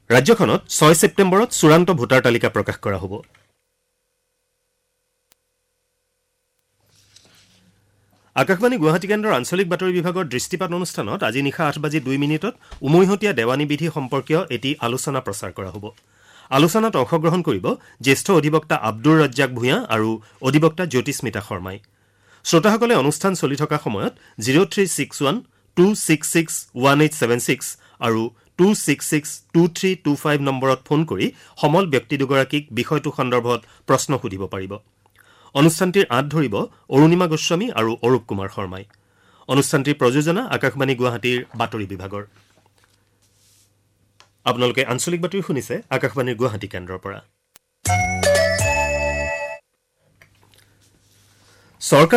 ৰাজ্যখনত 6 ছেপ্টেম্বৰত চূড়ান্ত ভোটাৰ তালিকা প্ৰকাশ কৰা হ'ব। আকাশবাণী গুৱাহাটী কেন্দ্ৰৰ আঞ্চলিক বাতৰি বিভাগৰ দৃষ্টিপাত অনুষ্ঠানত আজি নিশা 8:02 উমৈহতীয়া দেৱানী বিধি সম্পৰ্কীয় এটি আলোচনা প্ৰচাৰ কৰা হ'ব। আলোচনাত অংশগ্ৰহণ কৰিব জ্যেষ্ঠ অধিবক্তা আব্দুৰ ৰাজ্জাক ভূঞা আৰু অধিবক্তা জ্যোতিস্মিতা শৰ্মাই। শ্ৰোতাসকলে অনুষ্ঠান চলি থকা সময়ত 0361-266-1876 আৰু 266-2325 নম্বৰত ফোন কৰি সমল ব্যক্তি দুগৰাকীক বিষয়টো সন্দৰ্ভত প্ৰশ্ন সুধিব পাৰিব। অনুষ্ঠানটিৰ আঁত ধৰিব অৰুণিমা গোস্বামী আৰু অৰূপ কুমাৰ শৰ্মাই। অনুষ্ঠানটিৰ প্ৰযোজনা আকাশবাণী গুৱাহাটীৰ বাতৰি বিভাগৰ। আপোনালোকে আঞ্চলিক বাতৰি শুনিছে আকাশবাণীৰ গুৱাহাটী কেন্দ্ৰৰ পৰা। চৰকাৰী